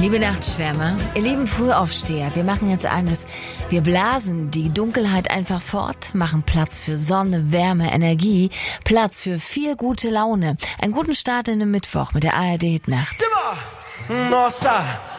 Liebe Nachtschwärmer, ihr lieben Frühaufsteher, wir machen jetzt eines. Wir blasen die Dunkelheit einfach fort, machen Platz für Sonne, Wärme, Energie, Platz für viel gute Laune. Einen guten Start in den Mittwoch mit der ARD Hit Nacht. Nossa!